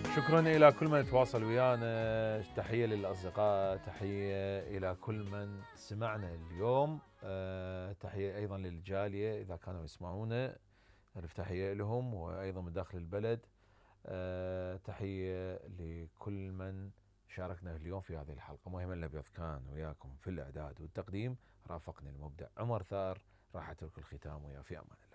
شكرا إلى كل من تواصل ويانا، تحية للأصدقاء، تحية إلى كل من سمعنا اليوم، تحية أيضا للجالية إذا كانوا يسمعونا، ألف تحية لهم، وأيضا من داخل البلد تحية لكل من شاركنا اليوم في هذه الحلقة. مهما الأبيض كان وياكم في الإعداد والتقديم، رافقني المبدع عمر ثار، راح أترك الختام ويا في أمان الله.